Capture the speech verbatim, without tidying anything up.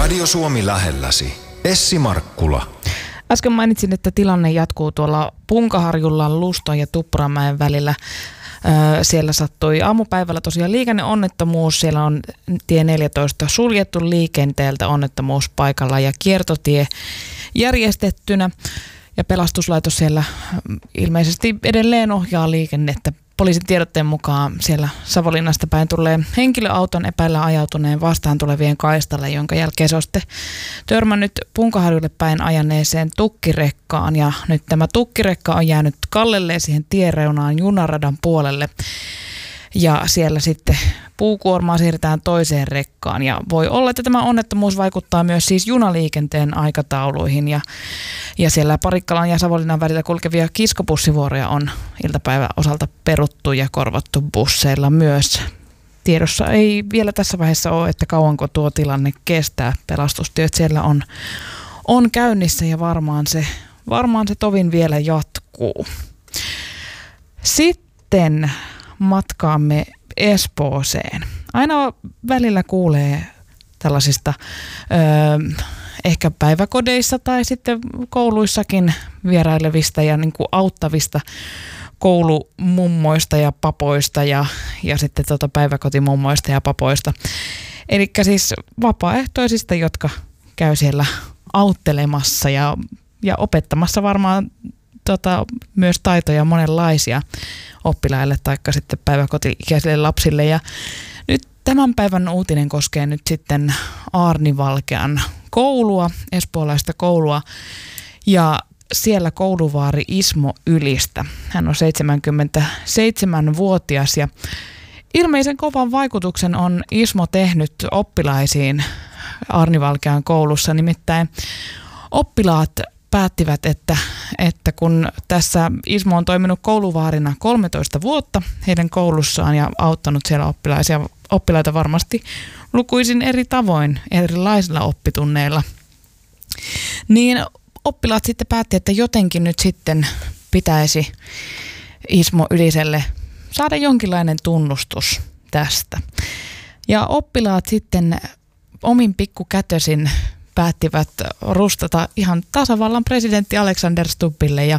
Radio Suomi lähelläsi. Essi Markkula. Äsken mainitsin, että tilanne jatkuu tuolla Punkaharjulla Luston ja Tuppuramäen välillä. Öö, siellä sattui aamupäivällä tosiaan liikenneonnettomuus. Siellä on tie neljätoista suljettu liikenteeltä onnettomuuspaikalla ja kiertotie järjestettynä. Ja pelastuslaitos siellä ilmeisesti edelleen ohjaa liikennettä. Poliisin tiedotteen mukaan siellä Savonlinnasta päin tulee henkilöauton epäillä ajautuneen vastaan tulevien kaistalle, jonka jälkeen se on sitten törmännyt Punkaharjulle päin ajaneeseen tukkirekkaan. Ja nyt tämä tukkirekka on jäänyt kallelleen siihen tiereunaan junaradan puolelle. Ja siellä sitten puukuormaa siirretään toiseen rekkaan. Ja voi olla, että tämä onnettomuus vaikuttaa myös siis junaliikenteen aikatauluihin. Ja, ja siellä Parikkalan ja Savonlinnan välillä kulkevia kiskobussivuoroja on iltapäivän osalta peruttu ja korvattu busseilla myös. Tiedossa ei vielä tässä vaiheessa ole, että kauanko tuo tilanne kestää. Pelastustyöt siellä on, on käynnissä ja varmaan se, varmaan se tovin vielä jatkuu. Sitten matkaamme Espooseen. Aina välillä kuulee tällaisista ö, ehkä päiväkodeissa tai sitten kouluissakin vierailevista ja niin kuin auttavista koulumummoista ja papoista ja, ja sitten tota päiväkotimummoista ja papoista. Eli siis vapaaehtoisista, jotka käy siellä auttelemassa ja, ja opettamassa varmaan tota, myös taitoja monenlaisia oppilaille tai sitten päiväkoti-ikäisille lapsille. Ja nyt tämän päivän uutinen koskee nyt sitten Aarnivalkean koulua, espoolaista koulua, ja siellä kouluvaari Ismo Ylistä. Hän on seitsemänkymmentäseitsemänvuotias ja ilmeisen kovan vaikutuksen on Ismo tehnyt oppilaisiin Aarnivalkean koulussa, nimittäin oppilaat päättivät, että, että kun tässä Ismo on toiminut kouluvaarina kolmetoista vuotta heidän koulussaan ja auttanut siellä oppilaisia, oppilaita varmasti lukuisin eri tavoin, erilaisilla oppitunneilla, niin oppilaat sitten päätti, että jotenkin nyt sitten pitäisi Ismo Yliselle saada jonkinlainen tunnustus tästä. Ja oppilaat sitten omin pikkukätösin päättivät rustata ihan tasavallan presidentti Alexander Stubbille ja